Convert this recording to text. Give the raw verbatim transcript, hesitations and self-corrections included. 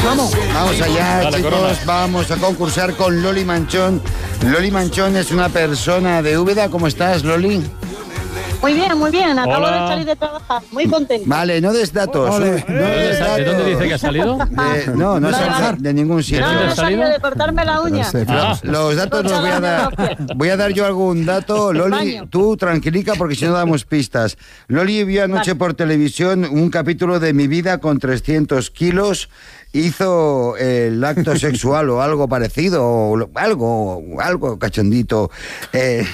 Vamos. Vamos allá, Dale, chicos. Corona. Vamos a concursar con Loli Manchón. Loli Manchón es una persona de Úbeda. ¿Cómo estás, Loli? Muy bien, muy bien. Acabo Hola. de salir de trabajar. Muy contenta. Vale, no des datos. Ole. No des datos. ¿De dónde dice que ha salido? De- no, no Vale, es vale. de ningún sitio. No, ¿De no dónde he has salido salido? de cortarme la uña. Ah. Los datos los voy a dar. Voy a dar yo algún dato. Loli, Baño. tú tranquilica porque si no damos pistas. Loli vio anoche Vale. por televisión un capítulo de Mi vida con trescientos kilos. Hizo el acto sexual o algo parecido, o lo- algo, algo cachondito. Eh,